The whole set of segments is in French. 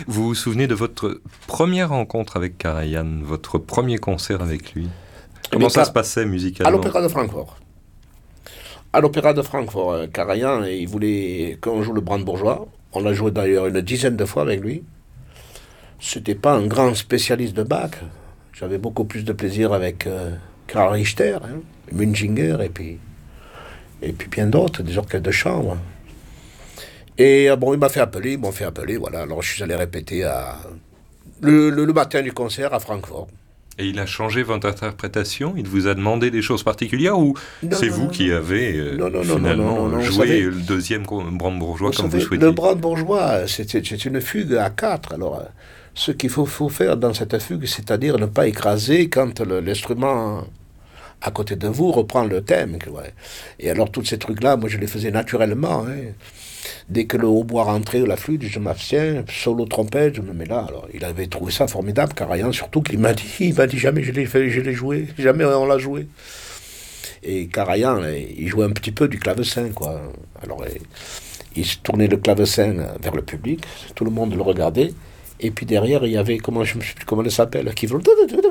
Vous vous souvenez de votre première rencontre avec Karajan, votre premier concert avec lui? Comment ça se passait À musicalement? l'Opéra de Francfort. À l'Opéra de Francfort, Karajan, il voulait qu'on joue le brandebourgeois. On a joué d'ailleurs une dizaine de fois avec lui. C'était pas un grand spécialiste de Bach. J'avais beaucoup plus de plaisir avec Karl Richter, hein, Munzinger et puis bien d'autres, des orchestres de chambre. Et bon, il m'a fait appeler, ils m'ont fait appeler, voilà. Alors je suis allé répéter le matin du concert à Francfort. Et il a changé votre interprétation? Il vous a demandé des choses particulières ou Non, c'est non, vous non, qui non. avez Non, non, non, non, non, non, finalement non. Vous joué savez, le deuxième brandebourgeois vous comme vous savez, le souhaitiez? brandebourgeois, c'est une fugue à quatre. Alors, ce qu'il faut faire dans cette fugue, c'est-à-dire ne pas écraser quand l'instrument à côté de vous reprend le thème. Ouais. Et alors, tous ces trucs-là, moi, je les faisais naturellement. Hein. Dès que le hautbois rentrait ou la flûte, je m'abstiens, solo trompette, je me mets là. Alors, il avait trouvé ça formidable, Karajan, surtout il m'a dit jamais je l'ai joué, jamais on l'a joué. Et Karajan, il jouait un petit peu du clavecin, quoi. Alors, il se tournait le clavecin vers le public, tout le monde le regardait, et puis derrière, il y avait, je ne sais plus comment elle s'appelle, qui dans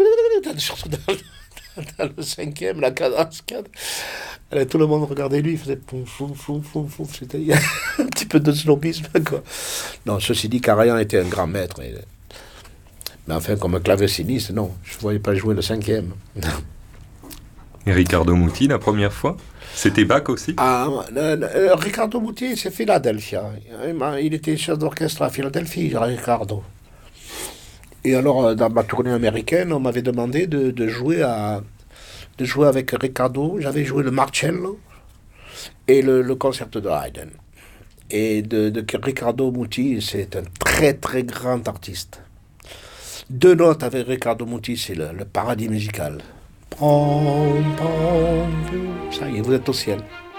le cinquième, la cadence. Alors, tout le monde regardait lui, il faisait pouf, pouf, pouf, pouf, pouf. C'était il y a un petit peu de snobisme, quoi. Non, ceci dit, Karajan était un grand maître. Mais enfin, comme un claveciniste, non, je ne voyais pas jouer le cinquième. Et Riccardo Muti, la première fois? C'était Bach aussi? Ah, Riccardo Muti, c'est Philadelphia. Il était chef d'orchestre à Philadelphie, Riccardo. Et alors, dans ma tournée américaine, on m'avait demandé de jouer avec Riccardo. J'avais joué le Marcello et le concerto de Haydn. Et de Riccardo Muti, c'est un très très grand artiste. Deux notes avec Riccardo Muti, c'est le paradis musical. Ça y est, vous êtes au ciel.